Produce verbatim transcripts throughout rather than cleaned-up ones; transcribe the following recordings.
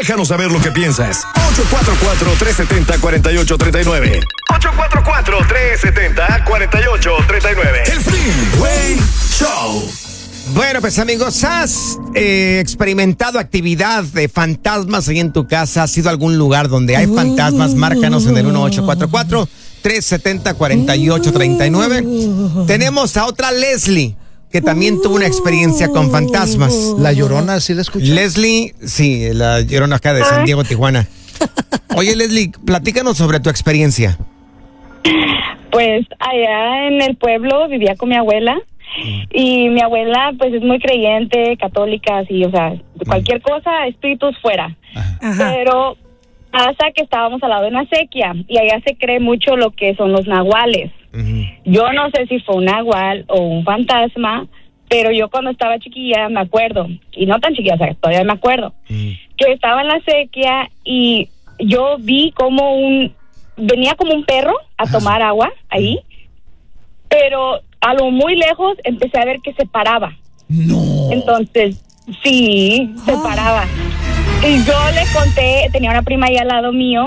Déjanos saber lo que piensas. ocho cuatro cuatro, tres siete cero, cuatro ocho tres nueve. ocho cuatro cuatro, tres siete cero, cuatro ocho tres nueve. El Freeway Show. Bueno, pues amigos, ¿has eh, experimentado actividad de fantasmas ahí en tu casa? ¿Has ido a algún lugar donde hay fantasmas? Márcanos en el uno ocho cuatro cuatro, tres siete cero, cuatro ocho tres nueve. Tenemos a otra Leslie, que también tuvo una experiencia con fantasmas. La Llorona, ¿sí la escuché? Leslie, sí, la Llorona acá de San Diego, Tijuana. Oye, Leslie, platícanos sobre tu experiencia. Pues allá en el pueblo vivía con mi abuela. Y mi abuela, pues, es muy creyente, católica, así, o sea, cualquier cosa, espíritus fuera. Ajá. Pero pasa que estábamos al lado de una sequía y allá se cree mucho lo que son los nahuales. Uh-huh. Yo no sé si fue un nahual o un fantasma, pero yo cuando estaba chiquilla me acuerdo, y no tan chiquilla, o sea, todavía me acuerdo, uh-huh. que estaba en la sequía y yo vi como un, venía como un perro a tomar agua ahí, pero a lo muy lejos empecé a ver que se paraba. No. Entonces, sí, se oh. paraba. Y yo le conté, tenía una prima ahí al lado mío,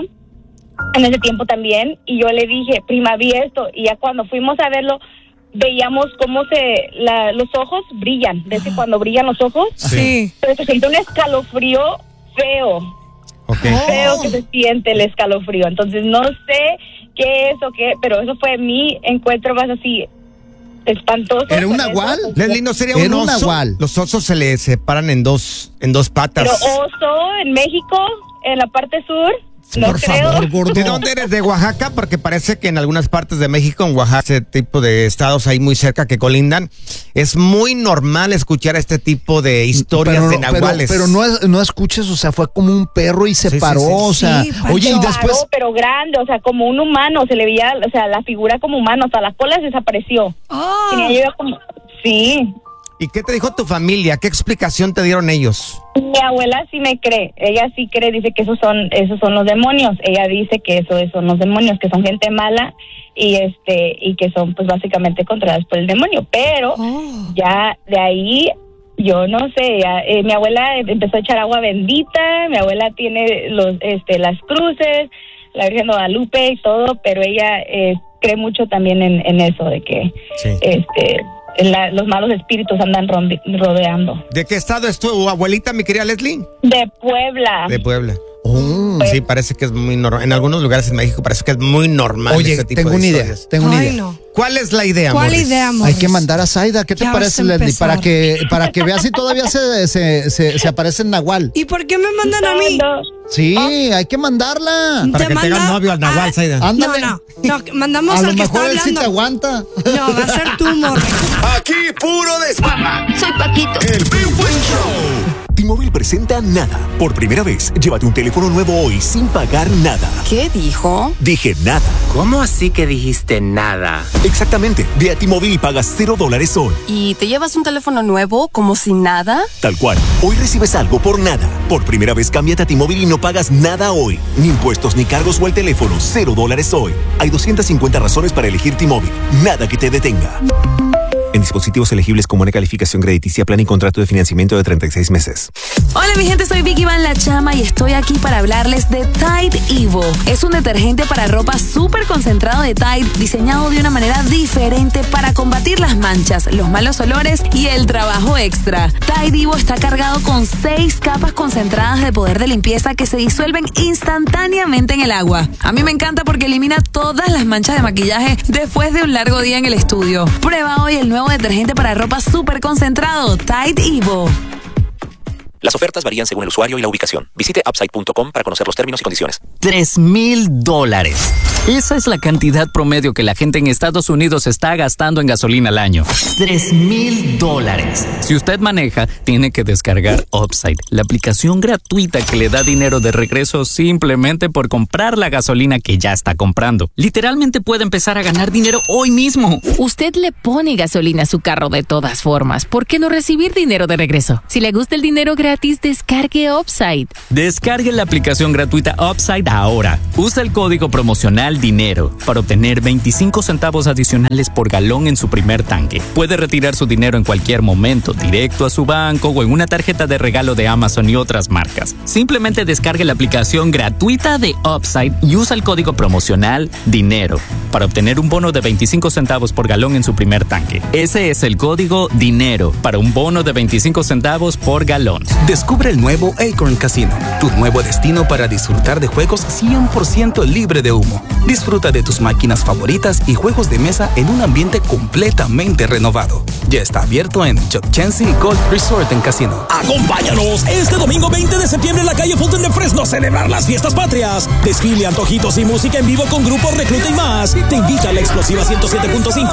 en ese tiempo también, y yo le dije, prima, vi esto. Y ya cuando fuimos a verlo, veíamos cómo se, la, los ojos brillan. ¿Ves que cuando brillan los ojos? Sí. Pero se siente un escalofrío feo. Okay. Feo que se siente el escalofrío. Entonces, no sé qué es o qué, pero eso fue mi encuentro más así espantoso. ¿Era un nahual? Leslie, ¿no sería un oso? Nahual. Los osos se le separan en dos, en dos patas. Pero oso en México, en la parte sur, no Por creo. favor, gordo. ¿De dónde eres? ¿De Oaxaca? Porque parece que en algunas partes de México, en Oaxaca, ese tipo de estados ahí muy cerca que colindan, es muy normal escuchar este tipo de historias pero, de nahuales. Pero, pero no, es, no escuches, o sea, fue como un perro y se sí, paró, sí, sí. o sea, sí, oye, y después... Paró, pero grande, o sea, como un humano, se le veía, o sea, la figura como humano, hasta la cola desapareció. Oh. Tenía yo como... Sí. ¿Y qué te dijo tu familia? ¿Qué explicación te dieron ellos? Mi abuela sí me cree, ella sí cree, dice que esos son esos son los demonios. Ella dice que eso, esos son los demonios, que son gente mala y este y que son pues básicamente controladas por el demonio. Pero oh. ya de ahí yo no sé, ya, eh, mi abuela empezó a echar agua bendita, mi abuela tiene los este las cruces, la Virgen de Guadalupe y todo, pero ella eh, cree mucho también en, en eso de que sí. este La, los malos espíritus andan ronde, rodeando. ¿De qué estado es tu abuelita, mi querida Leslie? De Puebla. De Puebla. Oh. Sí, parece que es muy normal. En algunos lugares en México parece que es muy normal. Oye, este tipo tengo de una historias. idea, tengo una Ay, idea. No. ¿Cuál es la idea, ¿Cuál Morris? idea, Morris? Hay que mandar a Zaida. ¿Qué te Ya parece, vas a Leslie? empezar. Para que, para que veas si todavía se, se, se, se aparece en Nahual. ¿Y por qué me mandan a mí? No, no. Sí, ¿Ah? hay que mandarla. Para ¿Te que manda? te hagas novio al Nahual, Ah, Zaida. Ándale. No, no, no, mandamos a al lo que está mejor él sí hablando. te aguanta. No, va a ser tú, Morris. Aquí puro desmama. Soy Paquito. El Freeway Show. T-Mobile presenta Nada. Por primera vez, llévate un teléfono nuevo hoy sin pagar nada. ¿Qué dijo? Dije nada. ¿Cómo así que dijiste nada? Exactamente. Ve a T-Mobile y pagas cero dólares hoy. ¿Y te llevas un teléfono nuevo como si nada? Tal cual. Hoy recibes algo por nada. Por primera vez, cámbiate a T-Mobile y no pagas nada hoy. Ni impuestos, ni cargos o el teléfono. Cero dólares hoy. Hay doscientas cincuenta razones para elegir T-Mobile. Nada que te detenga. En dispositivos elegibles con buena calificación crediticia, plan y contrato de financiamiento de treinta y seis meses. Hola mi gente, soy Vicky Van La Chama y estoy aquí para hablarles de Tide Evo. Es un detergente para ropa súper concentrado de Tide, diseñado de una manera diferente para combatir las manchas, los malos olores y el trabajo extra. Tide Evo está cargado con seis capas concentradas de poder de limpieza que se disuelven instantáneamente en el agua. A mí me encanta porque elimina todas las manchas de maquillaje después de un largo día en el estudio. Prueba hoy el nuevo detergente para ropa súper concentrado, Tide Evo. Las ofertas varían según el usuario y la ubicación. Visite upside punto com para conocer los términos y condiciones. Tres mil dólares. Esa es la cantidad promedio que la gente en Estados Unidos está gastando en gasolina al año. Tres mil dólares. Si usted maneja, tiene que descargar Upside, la aplicación gratuita que le da dinero de regreso simplemente por comprar la gasolina que ya está comprando. Literalmente puede empezar a ganar dinero hoy mismo. Usted le pone gasolina a su carro de todas formas. ¿Por qué no recibir dinero de regreso? Si le gusta el dinero gratis, gratis, descargue Upside. Descargue la aplicación gratuita Upside ahora. Usa el código promocional DINERO para obtener veinticinco centavos adicionales por galón en su primer tanque. Puede retirar su dinero en cualquier momento, directo a su banco o en una tarjeta de regalo de Amazon y otras marcas. Simplemente descargue la aplicación gratuita de Upside y usa el código promocional DINERO para obtener un bono de veinticinco centavos por galón en su primer tanque. Ese es el código DINERO para un bono de veinticinco centavos por galón. Descubre el nuevo Acorn Casino, tu nuevo destino para disfrutar de juegos cien por ciento libre de humo. Disfruta de tus máquinas favoritas y juegos de mesa en un ambiente completamente renovado. Ya está abierto en Chuck Chancy Gold Resort en Casino. Acompáñanos este domingo veinte de septiembre en la calle Fulton de Fresno a celebrar las fiestas patrias. Desfile, antojitos y música en vivo con Grupo Recluta y más. Te invita a la explosiva ciento siete punto cinco